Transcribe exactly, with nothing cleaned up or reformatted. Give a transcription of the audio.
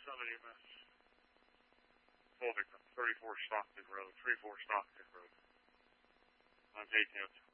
Summit E M S. Full victim, thirty-four Stockton Road, thirty-four Stockton Road. I'm taking it.